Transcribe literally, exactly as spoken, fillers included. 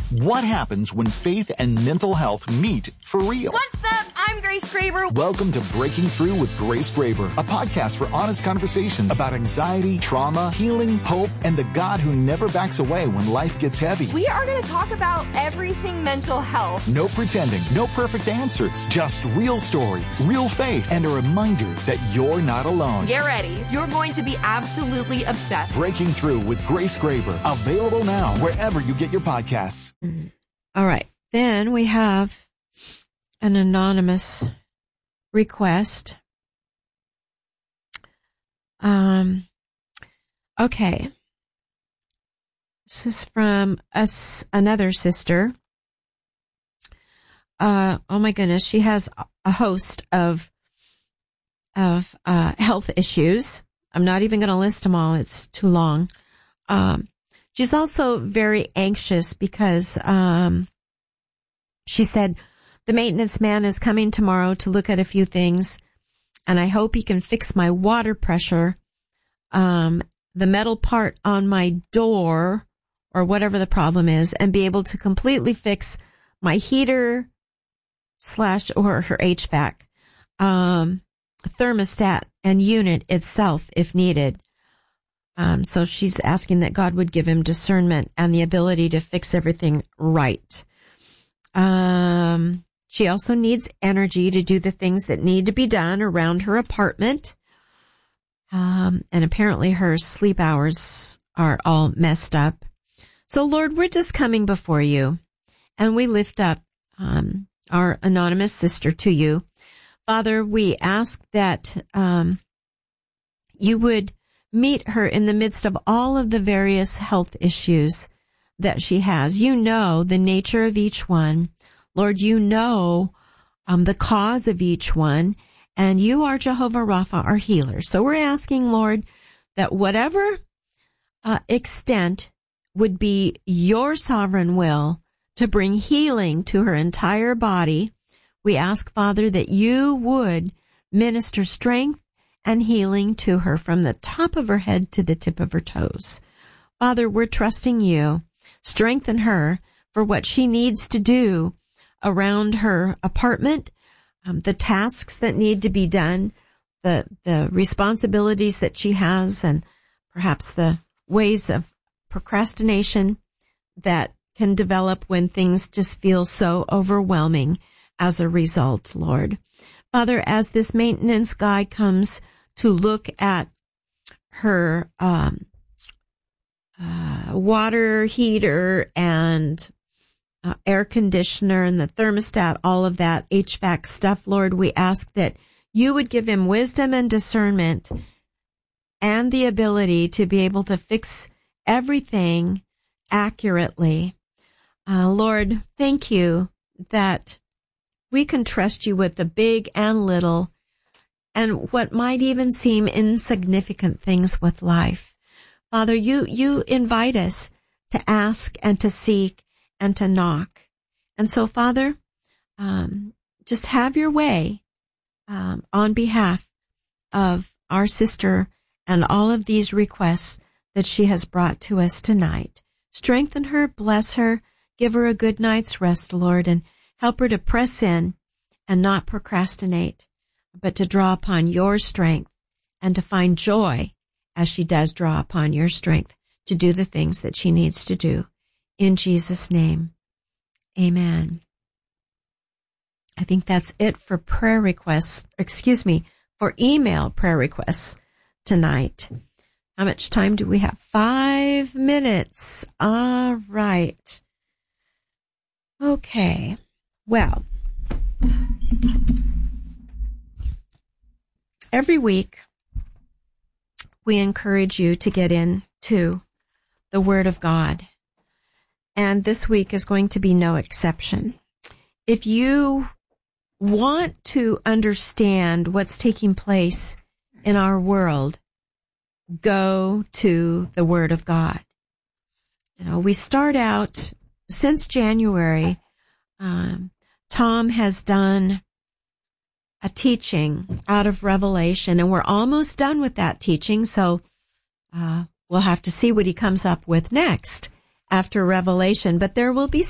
What happens when faith and mental health meet for real? What's up? I'm Grace Graber. Welcome to Breaking Through with Grace Graber, a podcast for honest conversations about anxiety, trauma, healing, hope, and the God who never backs away when life gets heavy. We are going to talk about everything mental health. No pretending, no perfect answers, just real stories, real faith, and a reminder that you're not alone. Get ready. You're going to be absolutely obsessed. Breaking Through with Grace Graber, available now wherever you get your podcasts. All right. Then we have an anonymous request. Um, okay. This is from us, another sister. Uh, oh my goodness. She has a host of, of, uh, health issues. I'm not even going to list them all. It's too long. Um, she's also very anxious because, um, she said, the maintenance man is coming tomorrow to look at a few things, and I hope he can fix my water pressure, um, the metal part on my door, or whatever the problem is, and be able to completely fix my heater slash or her H V A C, um, thermostat and unit itself if needed. Um, so she's asking that God would give him discernment and the ability to fix everything right. Um, she also needs energy to do the things that need to be done around her apartment. Um, and apparently her sleep hours are all messed up. So Lord, we're just coming before you, and we lift up, um, our anonymous sister to you. Father, we ask that, um, you would meet her in the midst of all of the various health issues that she has. You know the nature of each one. Lord, you know um, the cause of each one, and you are Jehovah Rapha, our healer. So we're asking, Lord, that whatever uh, extent would be your sovereign will to bring healing to her entire body, we ask, Father, that you would minister strength and healing to her from the top of her head to the tip of her toes. Father, we're trusting you. Strengthen her for what she needs to do around her apartment, um, the tasks that need to be done, the the responsibilities that she has, and perhaps the ways of procrastination that can develop when things just feel so overwhelming as a result, Lord. Father, as this maintenance guy comes to look at her um uh water heater and uh, air conditioner and the thermostat, all of that H V A C stuff, Lord, we ask that you would give him wisdom and discernment and the ability to be able to fix everything accurately. Uh, Lord, thank you that we can trust you with the big and little and what might even seem insignificant things with life. Father, you, you invite us to ask and to seek and to knock. And so, Father, um, just have your way, um, on behalf of our sister and all of these requests that she has brought to us tonight. Strengthen her, bless her, give her a good night's rest, Lord, and help her to press in and not procrastinate, but to draw upon your strength and to find joy as she does draw upon your strength to do the things that she needs to do. In Jesus' name, amen. I think that's it for prayer requests, excuse me, for email prayer requests tonight. How much time do we have? Five minutes. All right. Okay. Well, every week we encourage you to get into the Word of God. And this week is going to be no exception. If you want to understand what's taking place in our world, go to the Word of God. You know, we start out since January. Um, Tom has done a teaching out of Revelation, and we're almost done with that teaching. So uh, we'll have to see what he comes up with next after Revelation. But there will be